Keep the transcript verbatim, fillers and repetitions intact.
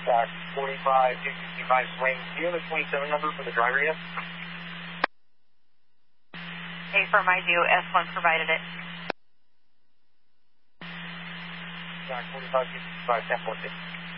Doc forty-five sixty-five swing. Do you have a twenty-seven number for the driver yet? A-firm, I do. S one provided it. Doc forty-five sixty-five ten fourteen.